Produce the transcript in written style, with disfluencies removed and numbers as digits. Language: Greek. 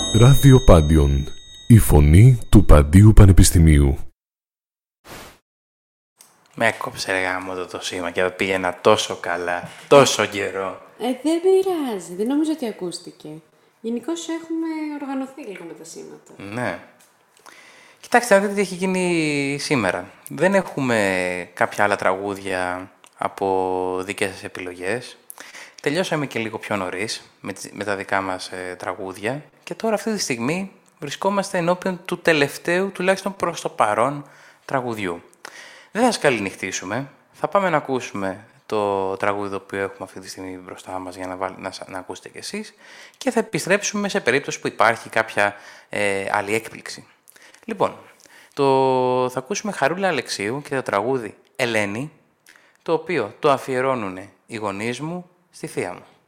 Ράδιο Πάντιον, η φωνή του Παντίου Πανεπιστημίου. Με έκοψε ρε γάμο το σήμα και πήγαινα τόσο καλά, τόσο καιρό. Δεν πειράζει, δεν νομίζω ότι ακούστηκε. Γενικώς έχουμε οργανωθεί λίγο με τα σήματα. Ναι. Κοιτάξτε, να δείτε τι έχει γίνει σήμερα. Δεν έχουμε κάποια άλλα τραγούδια από δικές σας επιλογές. Τελειώσαμε και λίγο πιο νωρίς με τα δικά μας τραγούδια και τώρα αυτή τη στιγμή βρισκόμαστε ενώπιον του τελευταίου, τουλάχιστον προς το παρόν, τραγουδιού. Δεν θα σκαληνυχτήσουμε, θα πάμε να ακούσουμε το τραγούδι το οποίο έχουμε αυτή τη στιγμή μπροστά μας για να ακούσετε κι εσείς και θα επιστρέψουμε σε περίπτωση που υπάρχει κάποια άλλη έκπληξη. Λοιπόν, θα ακούσουμε Χαρούλα Αλεξίου και το τραγούδι «Ελένη», το οποίο το αφιερώνουν οι γονείς μου στη θεία μου.